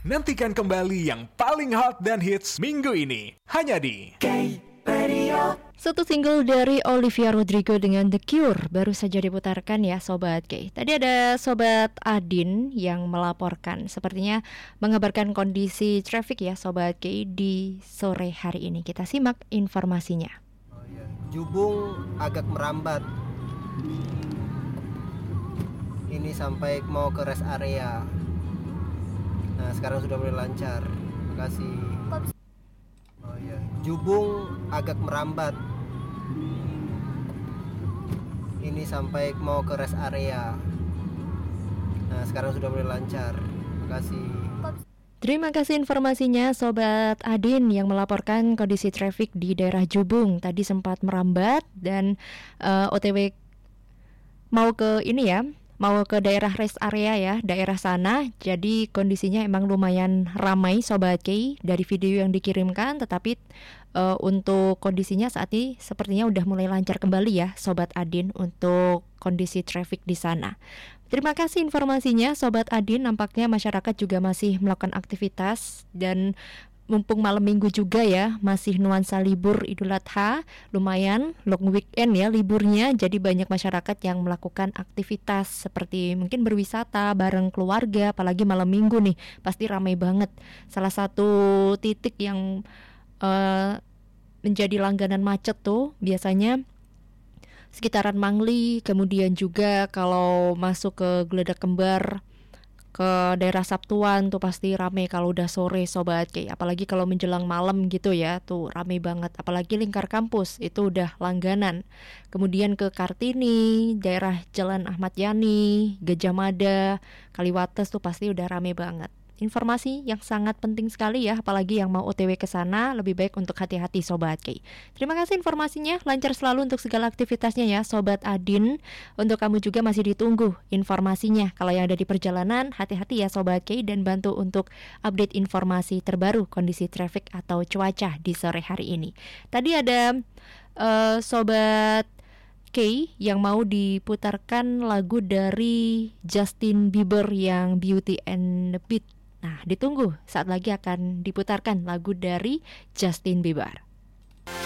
Nantikan kembali yang paling hot dan hits minggu ini hanya di K-Radio. Satu single dari Olivia Rodrigo dengan The Cure baru saja diputarkan ya Sobat K. Tadi ada Sobat Adin yang melaporkan, sepertinya mengabarkan kondisi traffic ya Sobat K di sore hari ini. Kita simak informasinya. Jubung agak merambat. Ini sampai mau ke rest area. Nah, sekarang sudah mulai lancar. Terima kasih. Jubung agak merambat. Ini sampai mau ke rest area. Nah, sekarang sudah mulai lancar. Terima kasih. Terima kasih informasinya Sobat Adin yang melaporkan kondisi traffic di daerah Jubung. Tadi sempat merambat dan OTW mau ke ini ya, mau ke daerah rest area ya, daerah sana. Jadi kondisinya emang lumayan ramai Sobat K dari video yang dikirimkan. Tetapi untuk kondisinya saat ini sepertinya udah mulai lancar kembali ya Sobat Adin untuk kondisi traffic di sana. Terima kasih informasinya Sobat Adin. Nampaknya masyarakat juga masih melakukan aktivitas dan mumpung malam minggu juga ya, masih nuansa libur Idul Adha, lumayan long weekend ya liburnya. Jadi banyak masyarakat yang melakukan aktivitas seperti mungkin berwisata bareng keluarga, apalagi malam minggu nih, pasti ramai banget. Salah satu titik yang menjadi langganan macet tuh biasanya sekitaran Mangli, kemudian juga kalau masuk ke Geledak Kembar, ke daerah Sabtuan tuh pasti rame kalau udah sore Sobat K. Apalagi kalau menjelang malam gitu ya, tuh rame banget. Apalagi lingkar kampus itu udah langganan. Kemudian ke Kartini, daerah Jalan Ahmad Yani, Gajah Mada, Kaliwates tuh pasti udah rame banget. Informasi yang sangat penting sekali ya, apalagi yang mau OTW ke sana, lebih baik untuk hati-hati Sobat K. Terima kasih informasinya, lancar selalu untuk segala aktivitasnya ya Sobat Adin. Untuk kamu juga masih ditunggu informasinya. Kalau yang ada di perjalanan, hati-hati ya Sobat K dan bantu untuk update informasi terbaru kondisi traffic atau cuaca di sore hari ini. Tadi ada Sobat K yang mau diputarkan lagu dari Justin Bieber yang Beauty and the Beast. Nah, ditunggu, saat lagi akan diputarkan lagu dari Justin Bieber.